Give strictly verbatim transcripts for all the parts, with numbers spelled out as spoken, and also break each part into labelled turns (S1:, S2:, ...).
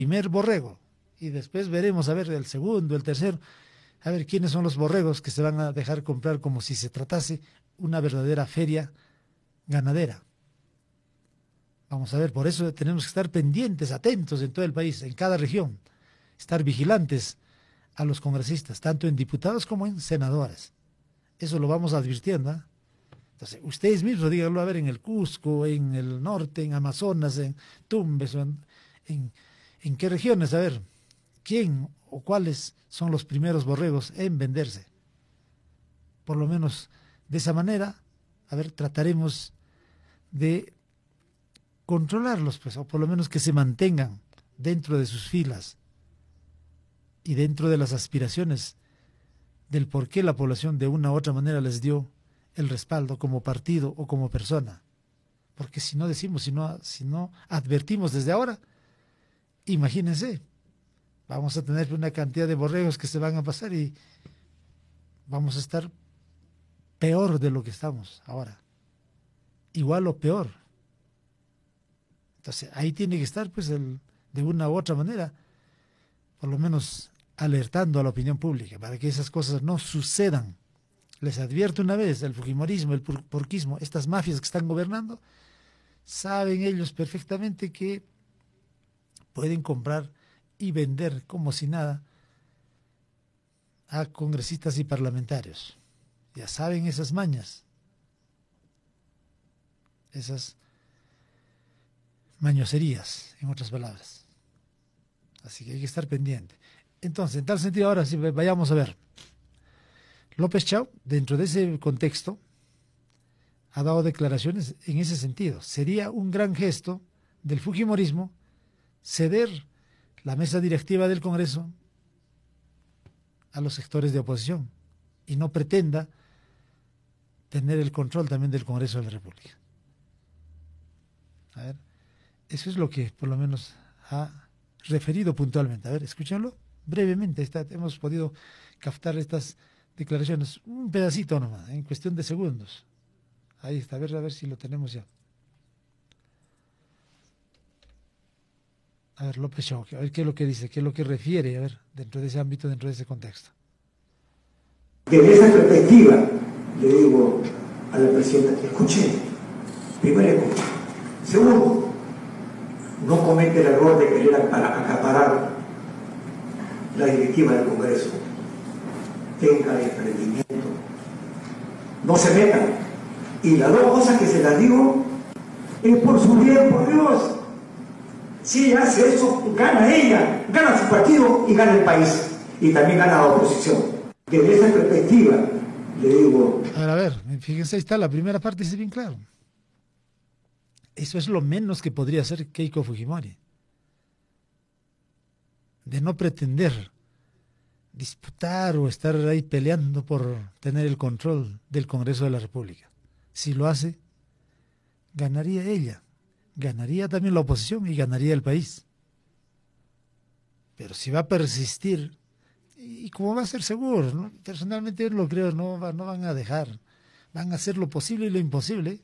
S1: primer borrego y después veremos a ver el segundo, el tercero, a ver quiénes son los borregos que se van a dejar comprar como si se tratase una verdadera feria ganadera. Vamos a ver, por eso tenemos que estar pendientes, atentos en todo el país, en cada región, estar vigilantes a los congresistas, tanto en diputados como en senadores. Eso lo vamos advirtiendo, ¿eh? Entonces, ustedes mismos díganlo, a ver, en el Cusco, en el norte, en Amazonas, en Tumbes, en, en, en qué regiones, a ver, quién o cuáles son los primeros borregos en venderse. Por lo menos de esa manera, a ver, trataremos de controlarlos, pues, o por lo menos que se mantengan dentro de sus filas y dentro de las aspiraciones del por qué la población de una u otra manera les dio el respaldo como partido o como persona. Porque si no decimos, si no, si no advertimos desde ahora, imagínense, vamos a tener una cantidad de borregos que se van a pasar y vamos a estar peor de lo que estamos ahora. Igual o peor. Entonces, ahí tiene que estar, pues, el, de una u otra manera, por lo menos alertando a la opinión pública para que esas cosas no sucedan. Les advierto una vez, el fujimorismo, el porquismo, estas mafias que están gobernando, saben ellos perfectamente que pueden comprar y vender como si nada a congresistas y parlamentarios. Ya saben esas mañas, esas mañoserías, en otras palabras. Así que hay que estar pendiente. Entonces, en tal sentido, ahora sí vayamos a ver. López Chau, dentro de ese contexto, ha dado declaraciones en ese sentido. Sería un gran gesto del fujimorismo ceder la mesa directiva del Congreso a los sectores de oposición y no pretenda tener el control también del Congreso de la República. A ver, eso es lo que por lo menos ha referido puntualmente. A ver, escúchenlo brevemente. Está, hemos podido captar estas declaraciones, un pedacito nomás, en cuestión de segundos. Ahí está, a ver, a ver si lo tenemos ya. A ver, López Chau, a ver qué es lo que dice, qué es lo que refiere, a ver, dentro de ese ámbito, dentro de ese contexto.
S2: Desde esa perspectiva, le digo a la presidenta, escuche, primero escuche. Segundo, no comete el error de querer acaparar la directiva del Congreso. Tenga desprendimiento. No se metan. Y las dos cosas que se las digo es por su bien, por Dios. Si ella hace eso, gana ella, gana su partido y gana el país. Y también gana la oposición. Desde esa perspectiva, le digo...
S1: A ver, a ver, fíjense, ahí está, la primera parte dice bien claro. Eso es lo menos que podría hacer Keiko Fujimori. De no pretender disputar o estar ahí peleando por tener el control del Congreso de la República. Si lo hace, ganaría ella, ganaría también la oposición y ganaría el país. Pero si va a persistir, y como va a ser seguro, ¿no? Personalmente yo lo creo, no, va, no van a dejar, van a hacer lo posible y lo imposible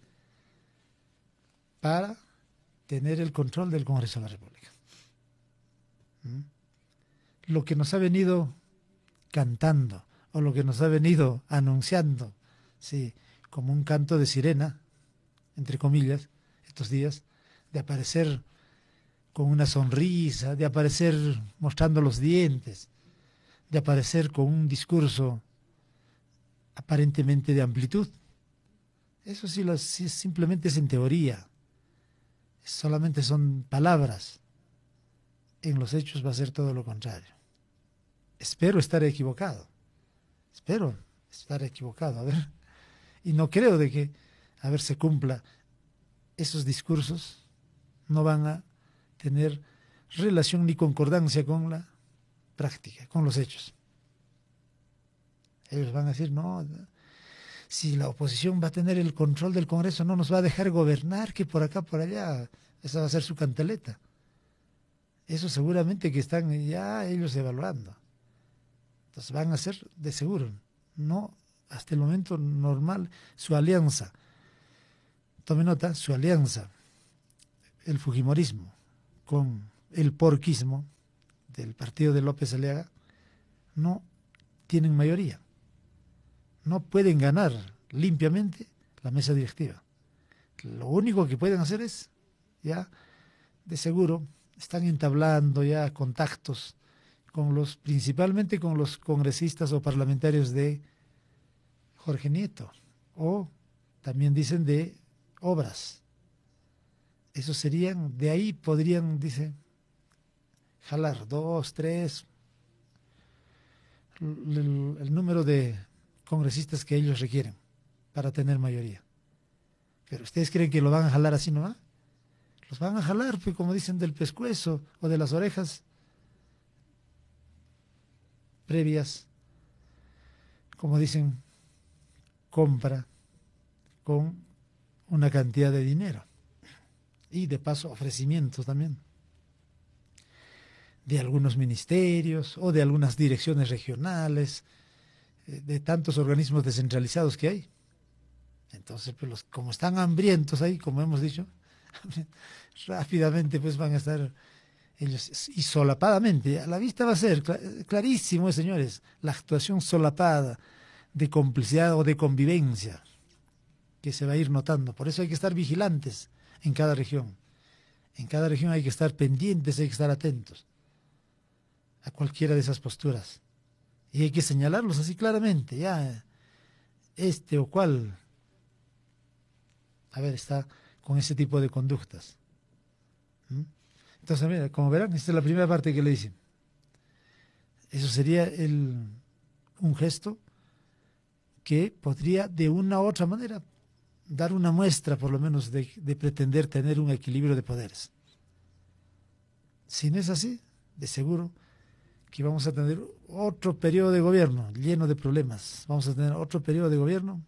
S1: para tener el control del Congreso de la República. ¿Mm? Lo que nos ha venido cantando, o lo que nos ha venido anunciando, sí, como un canto de sirena, entre comillas, estos días, de aparecer con una sonrisa, de aparecer mostrando los dientes, de aparecer con un discurso aparentemente de amplitud. Eso sí, lo, sí simplemente es en teoría, solamente son palabras. En los hechos va a ser todo lo contrario. Espero estar equivocado, espero estar equivocado, a ver, y no creo de que, a ver, se cumpla esos discursos, no van a tener relación ni concordancia con la práctica, con los hechos. Ellos van a decir, no, si la oposición va a tener el control del Congreso, no nos va a dejar gobernar, que por acá, por allá, esa va a ser su cantaleta. Eso seguramente que están ya ellos evaluando. Entonces van a ser de seguro, no hasta el momento normal, su alianza. Tome nota, su alianza, el fujimorismo con el porquismo del partido de López Aliaga, no tienen mayoría. No pueden ganar limpiamente la mesa directiva. Lo único que pueden hacer es, ya, de seguro, están entablando ya contactos con los, principalmente con los congresistas o parlamentarios de Jorge Nieto, o también dicen de Obras. Esos serían, de ahí podrían, dice, jalar dos, tres, el, el número de congresistas que ellos requieren para tener mayoría. Pero ¿ustedes creen que lo van a jalar así nomás? Los van a jalar, pues, como dicen, del pescuezo o de las orejas previas, como dicen, compra con una cantidad de dinero y de paso ofrecimientos también de algunos ministerios o de algunas direcciones regionales, de tantos organismos descentralizados que hay. Entonces, pues los, como están hambrientos ahí, como hemos dicho, rápidamente pues van a estar ellos y solapadamente. A la vista va a ser clarísimo, señores, la actuación solapada de complicidad o de convivencia que se va a ir notando. Por eso hay que estar vigilantes en cada región. En cada región hay que estar pendientes, hay que estar atentos a cualquiera de esas posturas. Y hay que señalarlos así claramente, ya este o cual, a ver, está con ese tipo de conductas. ¿Mm? Entonces, mira, como verán, esta es la primera parte que le dicen. Eso sería el, un gesto que podría de una u otra manera dar una muestra, por lo menos, de, de pretender tener un equilibrio de poderes. Si no es así, de seguro que vamos a tener otro periodo de gobierno lleno de problemas. Vamos a tener otro periodo de gobierno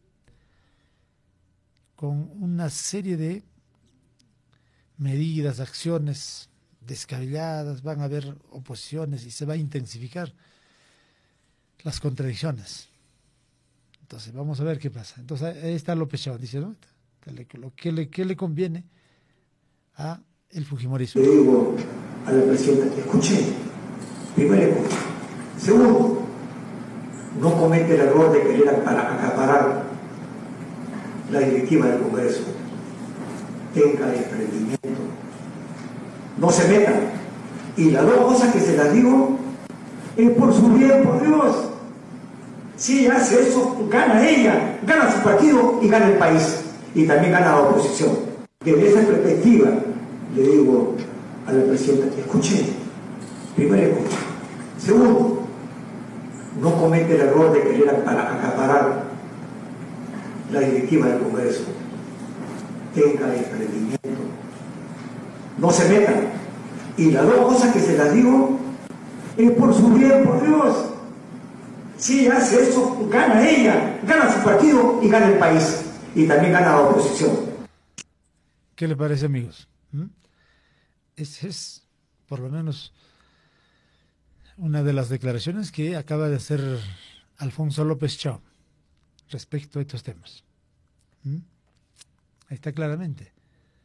S1: con una serie de medidas, acciones descabelladas, van a haber oposiciones y se va a intensificar las contradicciones. Entonces, vamos a ver qué pasa. Entonces, ahí está López Chao, dice, ¿no? Lo que le, que le conviene a el fujimorismo.
S2: Le digo a la presidenta, escuché, primero, segundo, no comete el error de querer acaparar la directiva del Congreso. Tenga desprendimiento, no se meta. Y las dos cosas que se las digo es por su bien, por Dios. Si hace eso, gana ella, gana su partido y gana el país. Y también gana la oposición. Desde esa perspectiva, le digo a la presidenta, escuché, primero, segundo, no comete el error de querer acaparar la directiva del Congreso. Tenga desprendimiento, no se meta. Y las dos cosas que se las digo es por su bien, por Dios. Si hace eso, gana ella, gana su partido y gana el país. Y también gana la oposición.
S1: ¿Qué le parece, amigos? ¿Mm? Esa es, por lo menos, una de las declaraciones que acaba de hacer Alfonso López Chao respecto a estos temas. ¿Mm? Ahí está claramente.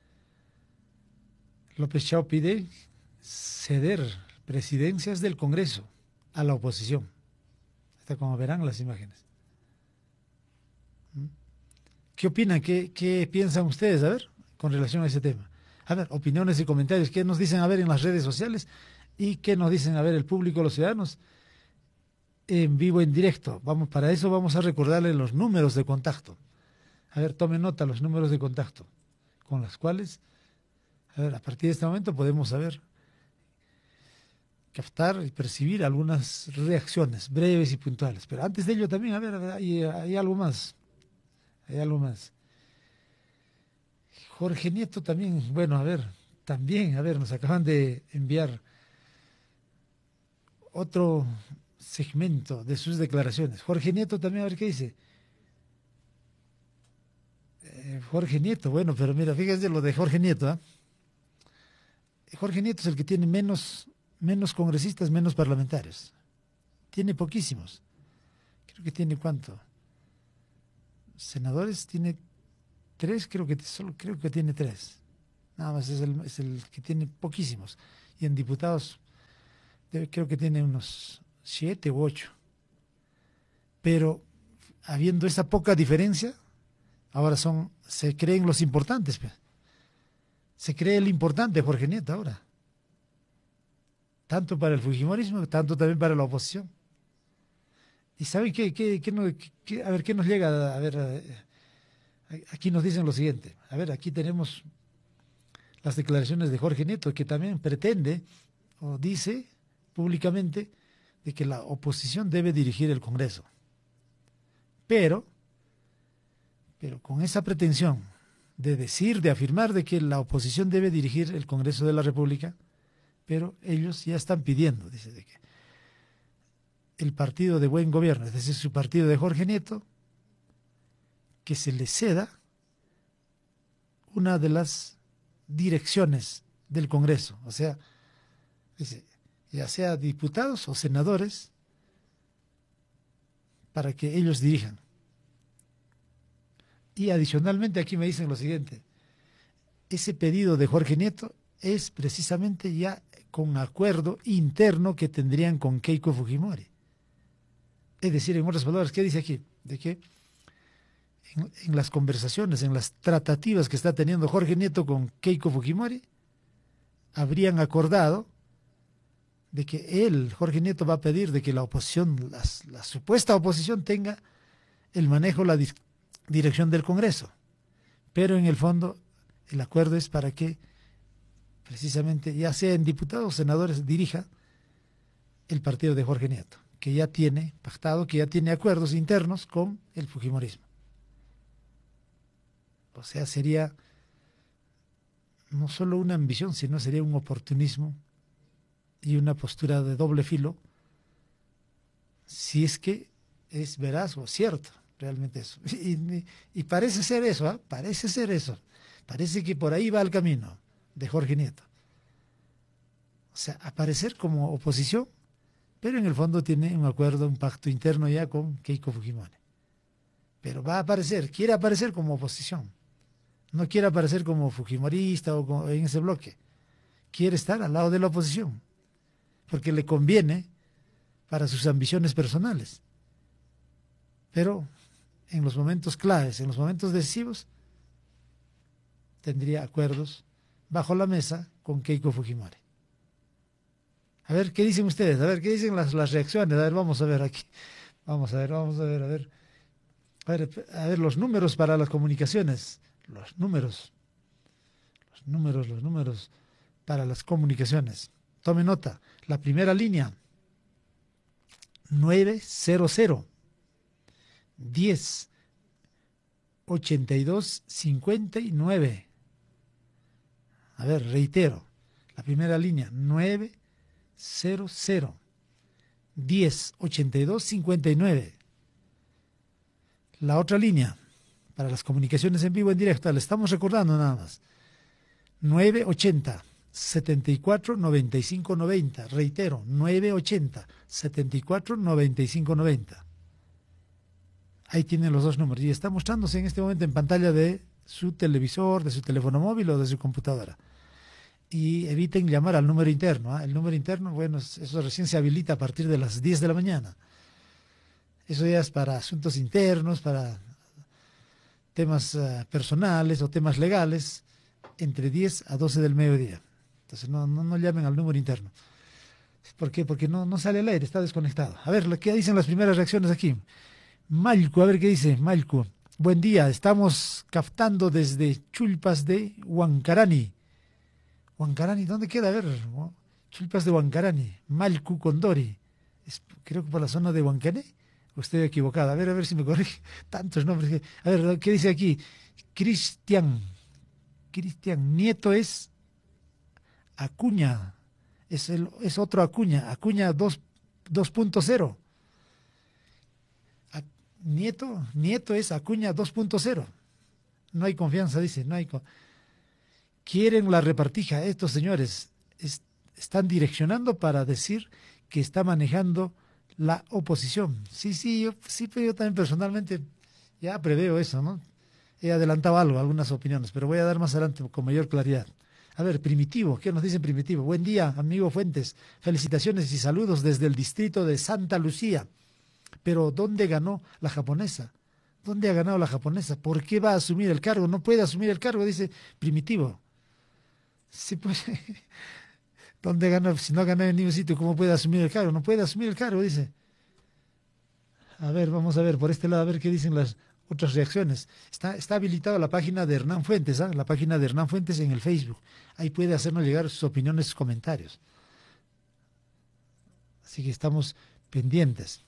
S1: López Chao pide ceder presidencias del Congreso a la oposición. Está como verán las imágenes. ¿Mm? ¿Qué opinan? ¿Qué, ¿Qué piensan ustedes? A ver, con relación a ese tema. A ver, opiniones y comentarios. ¿Qué nos dicen a ver en las redes sociales? ¿Y qué nos dicen a ver el público, los ciudadanos? En vivo, en directo. Vamos, para eso vamos a recordarles los números de contacto. A ver, tomen nota los números de contacto con los cuales, a ver, a partir de este momento podemos saber, captar y percibir algunas reacciones breves y puntuales. Pero antes de ello también, a ver, a ver hay, hay algo más. Hay algo más. Jorge Nieto también, bueno, a ver, también, a ver, nos acaban de enviar otro segmento de sus declaraciones. Jorge Nieto también, a ver qué dice. Eh, Jorge Nieto, bueno, pero mira, fíjense lo de Jorge Nieto. ¿eh? Jorge Nieto es el que tiene menos, menos congresistas, menos parlamentarios. Tiene poquísimos. Creo que tiene ¿cuánto? Senadores tiene tres, creo que solo creo que tiene tres. Nada más es el, es el que tiene poquísimos. y en diputados debe, creo que tiene unos siete u ocho. Pero habiendo esa poca diferencia, ahora son, se creen los importantes. Pues. Se cree el importante Jorge Nieto ahora. Tanto para el fujimorismo, tanto también para la oposición. ¿Y saben qué? qué, qué, no, qué a ver, ¿qué nos llega? A ver, aquí nos dicen lo siguiente. A ver, aquí tenemos las declaraciones de Jorge Nieto, que también pretende o dice públicamente de que la oposición debe dirigir el Congreso. Pero, pero con esa pretensión de decir, de afirmar de que la oposición debe dirigir el Congreso de la República, pero ellos ya están pidiendo, dice, de que el partido de buen gobierno, es decir, su partido de Jorge Nieto, que se le ceda una de las direcciones del Congreso, o sea, dice, ya sea diputados o senadores, para que ellos dirijan. Y adicionalmente aquí me dicen lo siguiente, ese pedido de Jorge Nieto es precisamente ya con acuerdo interno que tendrían con Keiko Fujimori. Es decir, en otras palabras, ¿qué dice aquí? De que en, en las conversaciones, en las tratativas que está teniendo Jorge Nieto con Keiko Fujimori, habrían acordado de que él, Jorge Nieto, va a pedir de que la oposición, las, la supuesta oposición tenga el manejo, la dis, dirección del Congreso. Pero en el fondo, el acuerdo es para que precisamente, ya sea en diputados o senadores, dirija el partido de Jorge Nieto, que ya tiene pactado, que ya tiene acuerdos internos con el fujimorismo. O sea, sería no solo una ambición, sino sería un oportunismo y una postura de doble filo, si es que es veraz o cierto realmente eso. Y, y parece ser eso, ¿eh? parece ser eso. Parece que por ahí va el camino de Jorge Nieto. O sea, aparecer como oposición, pero en el fondo tiene un acuerdo, un pacto interno ya con Keiko Fujimori. Pero va a aparecer, quiere aparecer como oposición. No quiere aparecer como fujimorista o como en ese bloque. Quiere estar al lado de la oposición, porque le conviene para sus ambiciones personales. Pero en los momentos claves, en los momentos decisivos, tendría acuerdos bajo la mesa con Keiko Fujimori. A ver, ¿qué dicen ustedes? A ver, ¿qué dicen las, las reacciones? A ver, vamos a ver aquí. Vamos a ver, vamos a ver, a ver. A ver, a ver los números para las comunicaciones. Los números. Los números, los números para las comunicaciones. Tome nota. La primera línea. nueve cero cero diez ochenta y dos cincuenta y nueve. A ver, reitero. La primera línea. nueve cero cero diez ochenta y dos cincuenta y nueve. La otra línea para las comunicaciones en vivo en directo, le estamos recordando nada más, nueve ochenta setenta y cuatro noventa y cinco noventa. Reitero, nueve ochenta setenta y cuatro noventa y cinco noventa. Ahí tienen los dos números y está mostrándose en este momento en pantalla de su televisor, de su teléfono móvil o de su computadora. Y eviten llamar al número interno. ¿eh? El número interno, bueno, eso recién se habilita a partir de las diez de la mañana. Eso ya es para asuntos internos, para temas uh, personales o temas legales, entre diez a doce del mediodía. Entonces no, no, no llamen al número interno. ¿Por qué? Porque no, no sale al aire, está desconectado. A ver, ¿qué dicen las primeras reacciones aquí? Malcu, a ver qué dice Malcu. Buen día, estamos captando desde Chulpas de Huancarani. Huancarani, ¿dónde queda? A ver, Chulpas de Huancarani, Malcu Condori, es, creo que por la zona de Huancané, o estoy equivocado, a ver, a ver si me corrige, tantos nombres, que, a ver, ¿qué dice aquí? Cristian, Cristian, Nieto es Acuña, es, el, es otro Acuña, Acuña dos punto cero, Nieto, Nieto es Acuña dos punto cero, no hay confianza, dice, no hay confianza. Quieren la repartija. Estos señores es, están direccionando para decir que está manejando la oposición. Sí, sí, yo, sí, pero yo también personalmente ya preveo eso, ¿no? He adelantado algo, algunas opiniones, pero voy a dar más adelante con mayor claridad. A ver, Primitivo, ¿qué nos dice Primitivo? Buen día, amigo Fuentes. Felicitaciones y saludos desde el distrito de Santa Lucía. Pero ¿dónde ganó la japonesa? ¿Dónde ha ganado la japonesa? ¿Por qué va a asumir el cargo? No puede asumir el cargo, dice Primitivo. Sí, pues, ¿dónde ganó? Si no gana en ningún sitio, ¿cómo puede asumir el cargo? No puede asumir el cargo, dice. A ver, vamos a ver por este lado, a ver qué dicen las otras reacciones. Está, está habilitada la página de Hernán Fuentes, ¿ah? La página de Hernán Fuentes en el Facebook. Ahí puede hacernos llegar sus opiniones, sus comentarios. Así que estamos pendientes.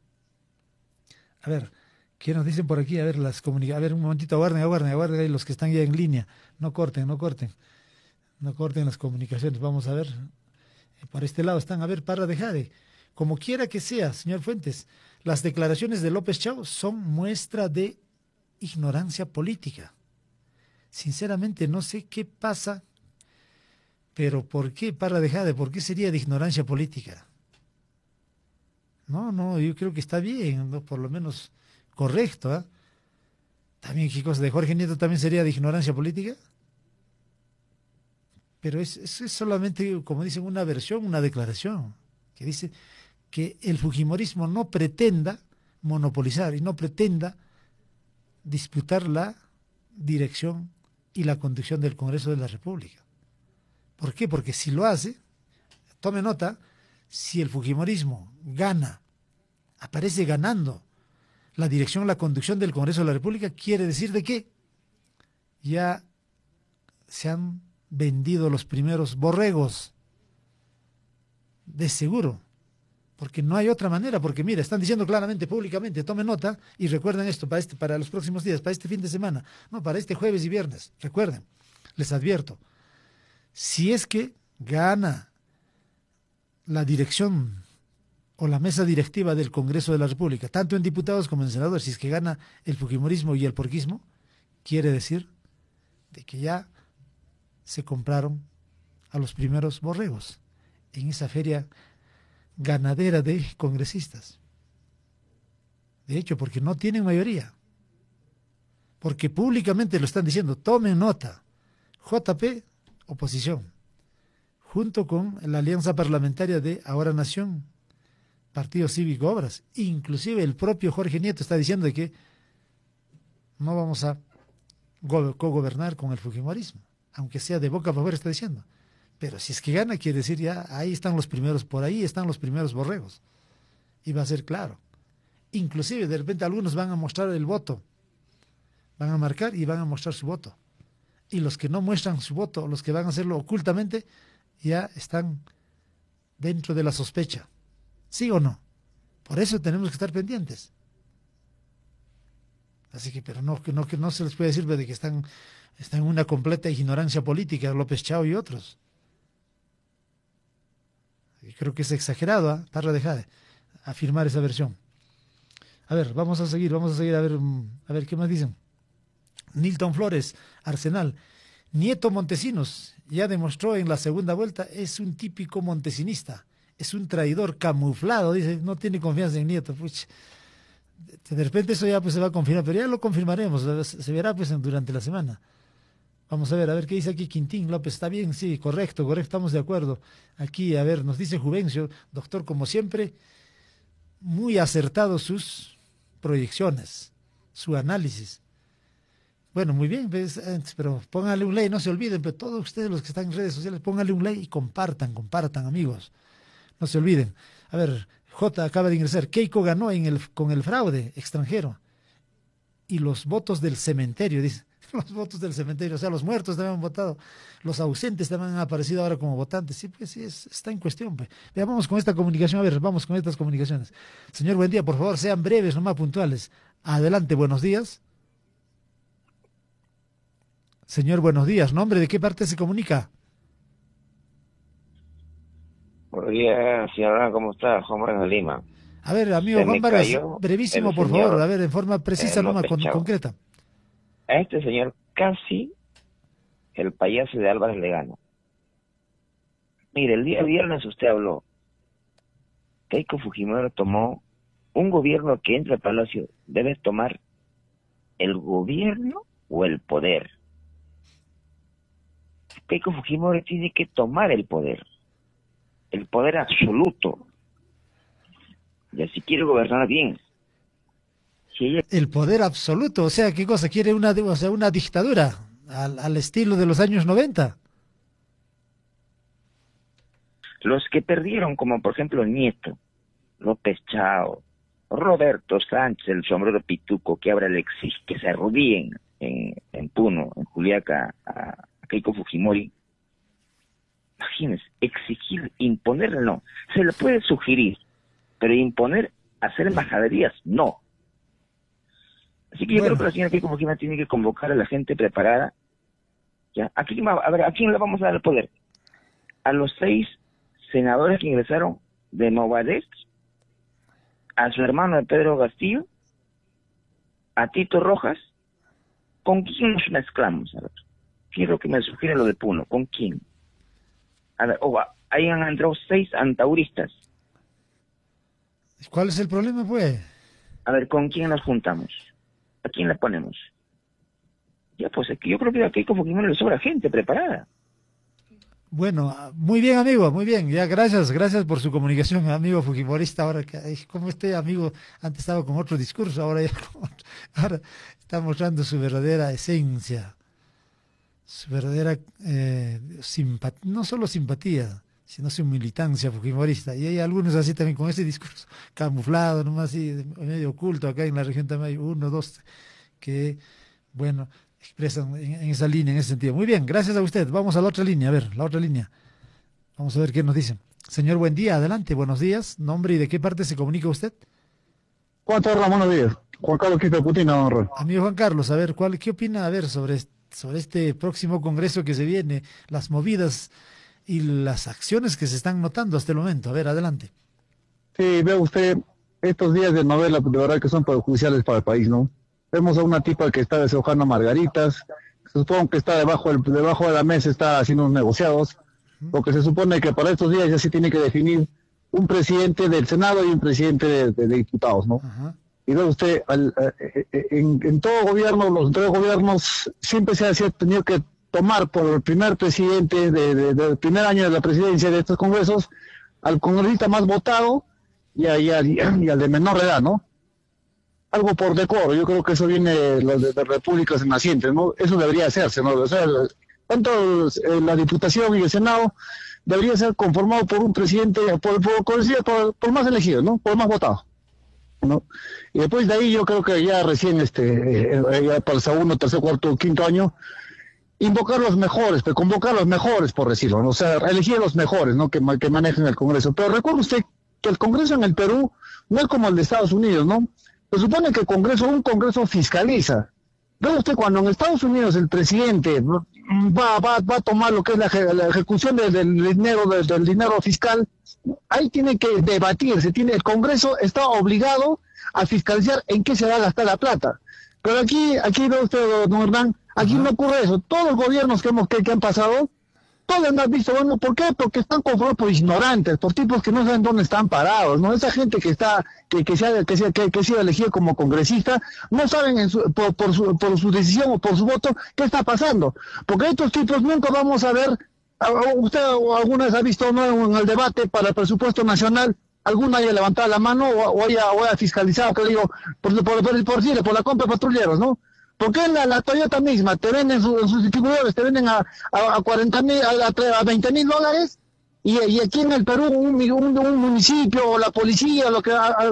S1: A ver, ¿qué nos dicen por aquí? A ver, las comunicaciones. A ver, un momentito, aguarden, aguarden, aguarden ahí los que están ya en línea. No corten, no corten. No corten las comunicaciones. Vamos a ver. Por este lado están, a ver, Parra de Jade. Como quiera que sea, señor Fuentes, las declaraciones de López Chao son muestra de ignorancia política. Sinceramente no sé qué pasa, pero ¿por qué, Parra de Jade? ¿Por qué sería de ignorancia política? No, no, yo creo que está bien, ¿no? Por lo menos correcto. ¿eh? También, ¿qué cosa de Jorge Nieto también sería de ignorancia política? Pero es, es, es solamente, como dicen, una versión, una declaración, que dice que el fujimorismo no pretenda monopolizar y no pretenda disputar la dirección y la conducción del Congreso de la República. ¿Por qué? Porque si lo hace, tome nota, si el fujimorismo gana, aparece ganando la dirección, la conducción del Congreso de la República, quiere decir de que ya se han vendido los primeros borregos, de seguro, porque no hay otra manera, porque mira, están diciendo claramente, públicamente, tomen nota y recuerden esto para, este, para los próximos días, para este fin de semana, no, para este jueves y viernes, recuerden, les advierto, si es que gana la dirección o la mesa directiva del Congreso de la República, tanto en diputados como en senadores, si es que gana el fujimorismo y el porquismo, quiere decir de que ya se compraron a los primeros borregos en esa feria ganadera de congresistas. De hecho, porque no tienen mayoría. Porque públicamente lo están diciendo, tomen nota. J P, oposición. Junto con la alianza parlamentaria de Ahora Nación, Partido Cívico Obras. Inclusive el propio Jorge Nieto está diciendo de que no vamos a cogobernar con el fujimorismo. Aunque sea de boca para afuera, está diciendo. Pero si es que gana, quiere decir ya, ahí están los primeros, por ahí están los primeros borregos. Y va a ser claro. Inclusive, de repente, algunos van a mostrar el voto. Van a marcar y van a mostrar su voto. Y los que no muestran su voto, los que van a hacerlo ocultamente, ya están dentro de la sospecha. ¿Sí o no? Por eso tenemos que estar pendientes. Así que, pero no, que no, que no se les puede decir de que están... Está en una completa ignorancia política, López Chao y otros. Y creo que es exagerado, ¿eh? Parra de Jade, afirmar esa versión. A ver, vamos a seguir, vamos a seguir a ver, a ver qué más dicen. Nilton Flores, Arsenal. Nieto Montesinos, ya demostró en la segunda vuelta, es un típico montesinista. Es un traidor camuflado, dice, no tiene confianza en Nieto. Puch. De repente eso ya pues se va a confirmar, pero ya lo confirmaremos, se verá pues durante la semana. Vamos a ver, a ver qué dice aquí Quintín López. ¿Está bien? Sí, correcto, correcto, estamos de acuerdo. Aquí, a ver, nos dice Juvencio, doctor, como siempre, muy acertado sus proyecciones, su análisis. Bueno, muy bien, pues, pero pónganle un like, no se olviden, pero todos ustedes los que están en redes sociales, pónganle un like y compartan, compartan, amigos. No se olviden. A ver, J acaba de ingresar. Keiko ganó en el, con el fraude extranjero. Y los votos del cementerio, dice. Los votos del cementerio, o sea, los muertos también han votado, los ausentes también han aparecido ahora como votantes. Sí, pues sí, es, está en cuestión. Pues. Veamos con esta comunicación, a ver, vamos con estas comunicaciones. Señor, buen día, por favor, sean breves, no más puntuales. Adelante, buenos días. Señor, buenos días. ¿Nombre de qué parte se comunica?
S3: Buenos días, señor, ¿cómo está? Juan Vargas de Lima.
S1: A ver, amigo
S3: Se
S1: Juan
S3: me
S1: Vargas,
S3: cayó
S1: brevísimo,
S3: el
S1: por
S3: señor,
S1: favor, a ver, en forma precisa,
S3: eh,
S1: no más
S3: López
S1: con,
S3: Chao.
S1: concreta.
S3: A este señor casi el payaso de Álvarez le gana. Mire, el día viernes usted habló. Keiko Fujimori tomó un gobierno que entra al Palacio. Debe tomar el gobierno o el poder. Keiko Fujimori tiene que tomar el poder, el poder absoluto. Y así quiere gobernar bien. Si ella...
S1: El poder absoluto, o sea, ¿qué cosa? ¿Quiere una, o sea, una dictadura al, al estilo de los años noventa?
S3: Los que perdieron, como por ejemplo Nieto, López Chao, Roberto Sánchez, el sombrero pituco, que ahora le exige que se arrodillen en, en Puno, en Juliaca, a, a Keiko Fujimori. Imagínense, exigir, imponerle no. Se le puede sugerir, pero imponer, hacer embajaderías, no. Así que yo
S1: Bueno.
S3: creo que la señora Keiko Fujimori tiene que convocar a la gente preparada. ¿Ya? ¿A quién, va- a ver, ¿a quién le vamos a dar el poder? A los seis senadores que ingresaron de Movadez, a su hermano de Pedro Castillo, a Tito Rojas. ¿Con quién nos mezclamos? A ver, quiero que me sugiera lo de Puno. ¿Con quién? A ver, oh, ahí han entrado seis antauristas.
S1: ¿Cuál es el problema, pues?
S3: A ver, ¿con quién nos juntamos? ¿A quién le ponemos? Ya, pues es que yo creo que a Keiko Fujimori le sobra gente preparada.
S1: Bueno, muy bien, amigo, muy bien. Ya, gracias, gracias por su comunicación, amigo fujimorista. Ahora, que ay, como este amigo antes estaba con otro discurso, ahora ya con otro. Ahora está mostrando su verdadera esencia, su verdadera eh, simpatía, no solo simpatía, sino su militancia fujimorista. Y hay algunos así también con ese discurso camuflado, nomás así, medio oculto. Acá en la región también hay uno, dos, que, bueno, expresan en, en esa línea, en ese sentido. Muy bien, gracias a usted. Vamos a la otra línea, a ver, la otra línea. Vamos a ver qué nos dicen. Señor, buen día, adelante, buenos días. ¿Nombre y de qué parte se comunica usted?
S4: Juan Carlos, buenos días. Juan Carlos Quito Putina, don Roy.
S1: Amigo Juan Carlos, a ver, ¿cuál, ¿qué opina a ver sobre, sobre este próximo congreso que se viene, las movidas y las acciones que se están notando hasta el momento? A ver, adelante.
S4: Sí, ve usted, estos días de novela, de verdad que son perjudiciales para el país, ¿no? Vemos a una tipa que está deshojando margaritas, supongo que está debajo, del, debajo de la mesa, está haciendo unos negociados, porque se supone que para estos días ya se tiene que definir un presidente del Senado y un presidente de, de, de diputados, ¿no?
S1: Ajá.
S4: Y ve usted, al, eh, eh, en, en todo gobierno, los tres gobiernos, siempre se ha tenido que tomar por el primer presidente de, de, del primer año de la presidencia de estos congresos, al congresista más votado y, a, y, a, y al de menor edad, ¿no? Algo por decoro, yo creo que eso viene de, de, de repúblicas nacientes, ¿no? Eso debería hacerse, ¿no? O sea, tanto eh, la Diputación y el Senado debería ser conformado por un presidente, por, por, por, por, por más elegido, ¿no? Por más votado, ¿no? Y después de ahí yo creo que ya recién, este, eh, ya para el segundo, tercer, cuarto, quinto año, invocar los mejores, pero convocar los mejores, por decirlo, ¿no? O sea, elegir los mejores, ¿no? Que, que manejen el Congreso. Pero recuerde usted que el Congreso en el Perú no es como el de Estados Unidos, ¿no? Se supone que el Congreso, un Congreso fiscaliza. Ve usted, cuando en Estados Unidos el presidente va, va, va a tomar lo que es la, la ejecución del, del dinero, del, del dinero fiscal, ahí tiene que debatirse, tiene, el Congreso está obligado a fiscalizar en qué se va a gastar la plata. Pero aquí, aquí ve usted, don Hernán, aquí no ocurre eso. Todos los gobiernos que hemos que, que han pasado, todos han visto, bueno, ¿por qué? Porque están conformados por ignorantes, por tipos que no saben dónde están parados, ¿no? Esa gente que está, que, que se ha, que se, que, que se ha elegido como congresista, no saben en su, por, por, su, por su decisión o por su voto qué está pasando. Porque estos tipos nunca vamos a ver, usted alguna vez ha visto, ¿no? En el debate para el presupuesto nacional, alguno haya levantado la mano o, o, haya, o haya fiscalizado, que le digo, por, por, por, por, por, por la compra de patrulleros, ¿no? Porque la, la Toyota misma te venden su, sus distribuidores, te venden a, a, a cuarenta mil, a, a veinte mil dólares, y, y aquí en el Perú un, un, un municipio o la policía, lo que, a, a,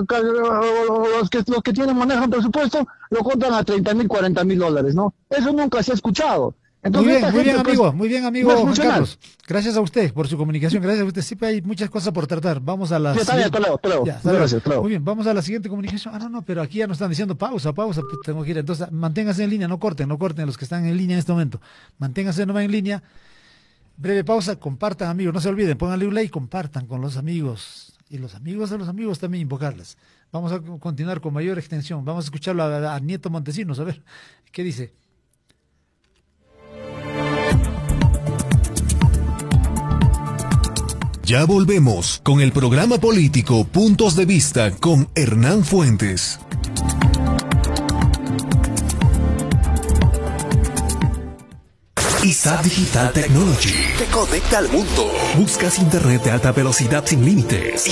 S4: los que los que tienen manejan presupuesto, lo compran a treinta mil, cuarenta mil dólares, ¿no? Eso nunca se ha escuchado.
S1: Entonces, muy bien, muy bien, amigo, pues, muy bien, amigo no Juan Carlos. Gracias a usted por su comunicación, gracias a usted. Siempre hay muchas cosas por tratar. Vamos a la
S4: sí, siguiente...
S1: bien,
S4: hasta luego,
S1: ya,
S4: hasta luego. Gracias,
S1: muy bien, vamos a la siguiente comunicación. Ah, no, no, pero aquí ya nos están diciendo pausa, pausa, tengo que ir. Entonces, manténgase en línea, no corten, no corten los que están en línea en este momento. Manténgase nomás en línea. Breve pausa, compartan, amigos, no se olviden, pónganle un like, compartan con los amigos. Y los amigos de los amigos también invocarles. Vamos a continuar con mayor extensión. Vamos a escucharlo a, a Nieto Montesinos, a ver, ¿qué dice?
S5: Ya volvemos con el programa político Puntos de Vista con Hernán Fuentes. I S A T Digital Technology te conecta al mundo. Buscas internet de alta velocidad sin límites